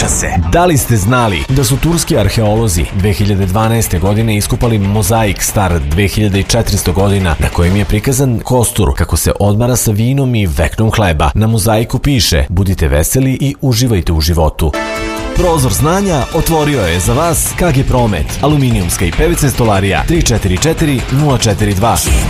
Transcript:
čase. Da li ste znali da su turski arheolozi 2012. godine iskopali mozaik star 2400 godina na kojem je prikazan kostur kako se odmara sa vinom i veknom hleba. Na mozaiku piše: budite veseli i uživajte u životu. Prozor znanja otvorio je za vas KG Promet, aluminijumska i PVC stolarija 344 042.